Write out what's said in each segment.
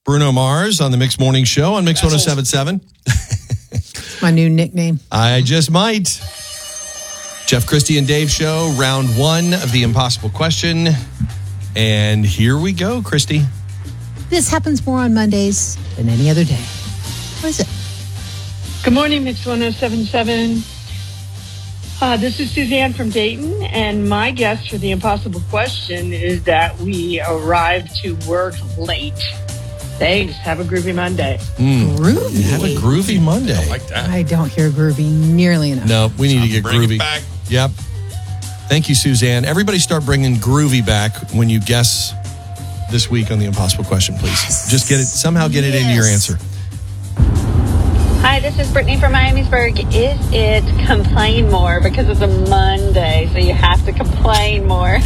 Bruno Mars on the Mixed Morning Show on Mix 107.7. My new nickname. I just might. Jeff, Christy, and Dave show, round one of the impossible question. And here we go, Christy. This happens more on Mondays than any other day. What is it? Good morning, Mix 107.7. This is Suzanne from Dayton, and my guess for the impossible question is that we arrived to work late. Thanks. Have a groovy Monday. Groovy? Have a groovy Monday. I like that. I don't hear groovy nearly enough. No, we need to get Bring groovy. it back. Yep. Thank you, Suzanne. Everybody start bringing groovy back when you guess this week on the impossible question, please. Just get it, somehow get it into your answer. Hi, this is Brittany from Miamisburg. Is it complain more because it's a Monday, so you have to complain more?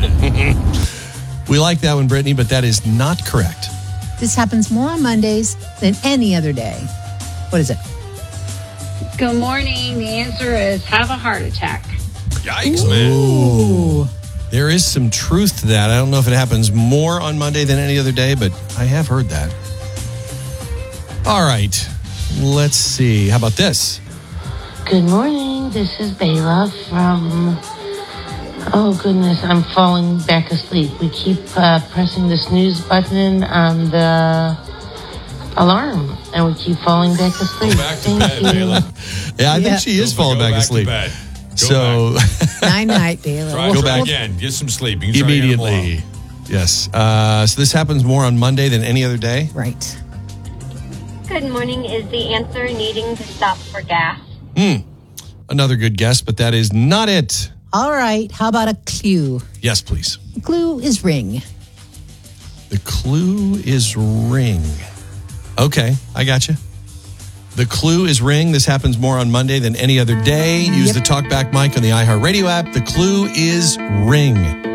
We like that one, Brittany, but that is not correct. This happens more on Mondays than any other day. What is it? Good morning. The answer is have a heart attack. Yikes, man. Ooh. There is some truth to that. I don't know if it happens more on Monday than any other day, but I have heard that. All right. Let's see. How about this? Good morning. This is Bayla from... Oh, goodness. I'm falling back asleep. We keep pressing the snooze button on the alarm, and we keep falling back asleep. Go back to bed, Bayla. Yeah, I think she is falling back asleep. Go So, Night, Bayla. Try Go it back. again. Get some sleep. You can try again tomorrow. Immediately. Yes. So this happens more on Monday than any other day? Right. Good morning. Is the answer needing to stop for gas? Another good guess, but that is not it. All right. How about a clue? Yes, please. The clue is ring. The clue is ring. Okay, I got you. The clue is ring. This happens more on Monday than any other day. Use the TalkBack mic on the iHeartRadio app. The clue is ring.